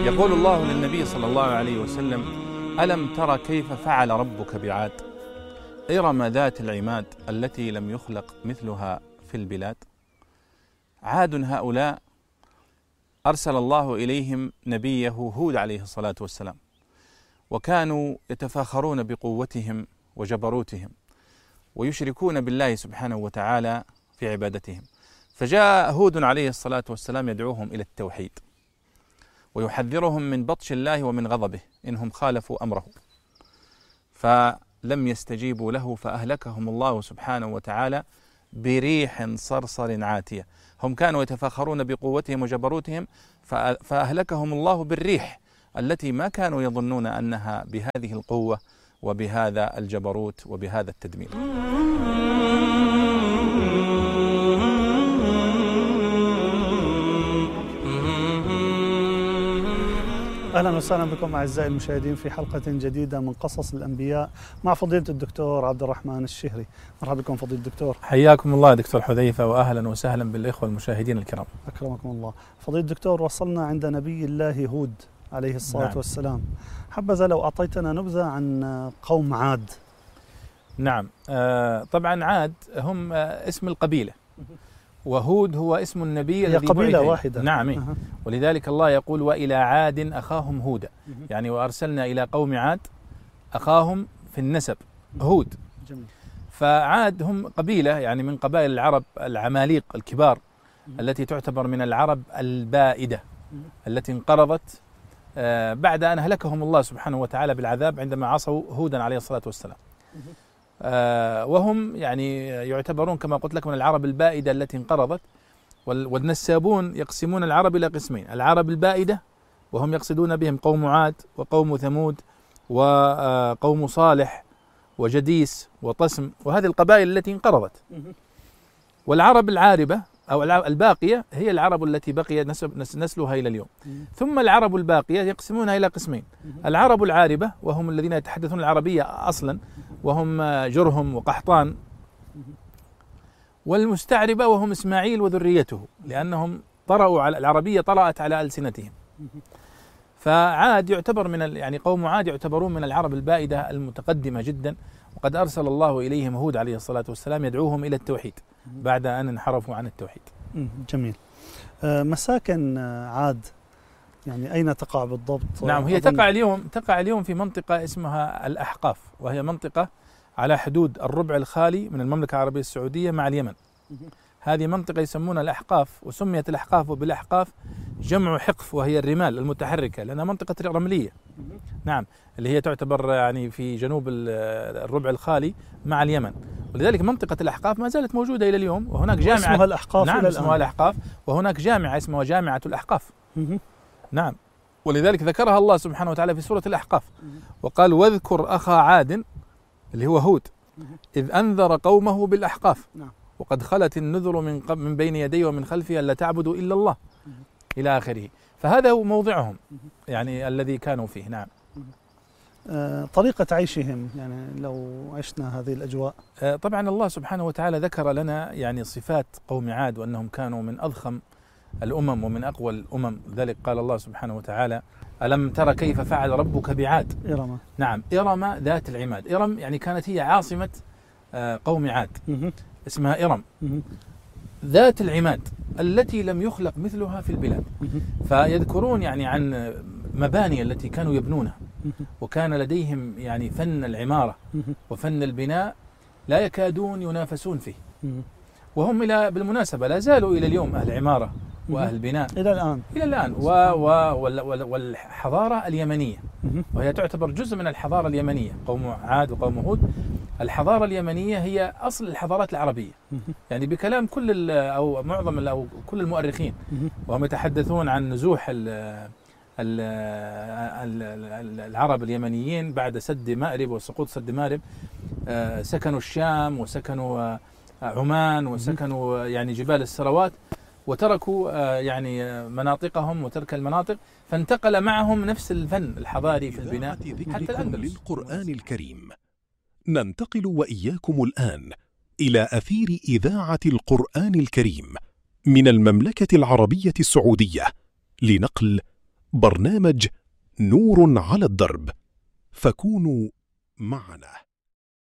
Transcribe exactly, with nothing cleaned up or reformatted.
يقول الله للنبي صلى الله عليه وسلم: ألم تر كيف فعل ربك بعاد إرم ذات العماد التي لم يخلق مثلها في البلاد. عاد هؤلاء أرسل الله إليهم نبيه هود عليه الصلاة والسلام، وكانوا يتفاخرون بقوتهم وجبروتهم ويشركون بالله سبحانه وتعالى في عبادتهم. فجاء هود عليه الصلاة والسلام يدعوهم إلى التوحيد ويحذرهم من بطش الله ومن غضبه إنهم خالفوا أمره، فلم يستجيبوا له فأهلكهم الله سبحانه وتعالى بريح صرصر عاتية. هم كانوا يتفاخرون بقوتهم وجبروتهم، فأهلكهم الله بالريح التي ما كانوا يظنون أنها بهذه القوة وبهذا الجبروت وبهذا التدمير. أهلا وسهلا بكم أعزائي المشاهدين في حلقة جديدة من قصص الأنبياء مع فضيلة الدكتور عبد الرحمن الشهري. مرحبا بكم فضيلة الدكتور. حياكم الله دكتور حذيفة، وأهلا وسهلا بالإخوة المشاهدين الكرام. أكرمكم الله. فضيلة الدكتور، وصلنا عند نبي الله هود عليه الصلاة نعم. والسلام. حبذا لو أعطيتنا نبذة عن قوم عاد. نعم، آه طبعا عاد هم آه اسم القبيلة، وهود هو اسم النبي الذي قبيلة واحدة. نعم. أه. ولذلك الله يقول: وإلى عاد أخاهم هودا، يعني وأرسلنا إلى قوم عاد أخاهم في النسب هود. جميل. فعاد هم قبيلة يعني من قبائل العرب العماليق الكبار التي تعتبر من العرب البائدة التي انقرضت بعد أن أهلكهم الله سبحانه وتعالى بالعذاب عندما عصوا هودا عليه الصلاة والسلام. آه وهم يعني يعتبرون كما قلت لك من العرب البائدة التي انقرضت. والنسابون يقسمون العرب إلى قسمين: العرب البائدة وهم يقصدون بهم قوم عاد وقوم ثمود وقوم صالح وجديس وطسم، وهذه القبائل التي انقرضت. والعرب العاربة أو الباقية هي العرب التي بقي نسب نسلها إلى اليوم. ثم العرب الباقية يقسمونها إلى قسمين: العرب العاربة وهم الذين يتحدثون العربية أصلا وهم جرهم وقحطان، والمستعربة وهم إسماعيل وذريته لأنهم طرأوا على العربية، طرأت على ألسنتهم. فعاد يعتبر من يعني قوم عاد يعتبرون من العرب البائدة المتقدمة جدا، وقد أرسل الله إليهم هود عليه الصلاة والسلام يدعوهم إلى التوحيد بعد أن انحرفوا عن التوحيد. جميل. مساكن عاد يعني أين تقع بالضبط؟ نعم، هي تقع اليوم تقع اليوم في منطقة اسمها الأحقاف، وهي منطقة على حدود الربع الخالي من المملكة العربية السعودية مع اليمن. هذه منطقة يسمونها الأحقاف، وسميت الأحقاف بالأحقاف جمع حقف، وهي الرمال المتحركة لأنها منطقة رملية. نعم، اللي هي تعتبر يعني في جنوب الربع الخالي مع اليمن، ولذلك منطقة الأحقاف ما زالت موجودة إلى اليوم. وهناك جامعة اسمها الأحقاف. نعم، اسمها الأحقاف، وهناك جامعة اسمها جامعة الأحقاف. نعم، ولذلك ذكرها الله سبحانه وتعالى في سورة الأحقاف وقال: واذكر أخا عاد اللي هو هود إذ أنذر قومه بالأحقاف وقد خلت النذر من قبل من بين يديه ومن خلفه ألا تعبدوا إلا الله إلى آخره. فهذا هو موضعهم يعني الذي كانوا فيه. نعم. طريقة عيشهم يعني لو عشنا هذه الأجواء. طبعا الله سبحانه وتعالى ذكر لنا يعني صفات قوم عاد وأنهم كانوا من أضخم الأمم ومن أقوى الأمم. ذلك قال الله سبحانه وتعالى: ألم تر كيف فعل ربك بعاد إرم. نعم، إرم ذات العماد. إرم يعني كانت هي عاصمة قوم عاد، اسمها إرم ذات العماد التي لم يخلق مثلها في البلاد. فيذكرون يعني عن مباني التي كانوا يبنونها، وكان لديهم يعني فن العمارة وفن البناء لا يكادون ينافسون فيه. وهم إلى بالمناسبة لا زالوا إلى اليوم أهل عمارة وأهل بناء إلى الآن إلى الآن و و والحضارة اليمنية، وهي تعتبر جزء من الحضارة اليمنية. قوم عاد وقوم هود، الحضارة اليمنية هي أصل الحضارات العربية، يعني بكلام كل أو معظم أو كل المؤرخين، وهم يتحدثون عن نزوح ال ال العرب اليمنيين بعد سد مأرب وسقوط سد مأرب. سكنوا الشام وسكنوا عمان وسكنوا يعني جبال السروات، وتركوا يعني مناطقهم وترك المناطق، فانتقل معهم نفس الفن الحضاري في البناء حتى الأندلس. للقرآن الكريم ننتقل وإياكم الآن إلى أثير إذاعة القرآن الكريم من المملكة العربية السعودية لنقل برنامج نور على الدرب، فكونوا معنا.